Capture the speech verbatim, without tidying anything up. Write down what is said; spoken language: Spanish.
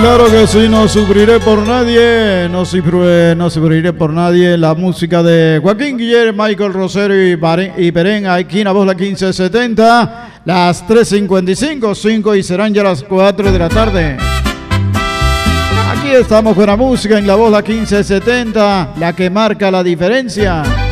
Claro que sí, no sufriré por nadie, no sufriré, no sufriré por nadie. La música de Joaquín Guillermo, Michael Rosero y, y Perén, aquí en la voz la quince setenta, las tres cincuenta y cinco, cinco y serán ya las cuatro de la tarde. Aquí estamos con la música en la voz la quince setenta, la que marca la diferencia.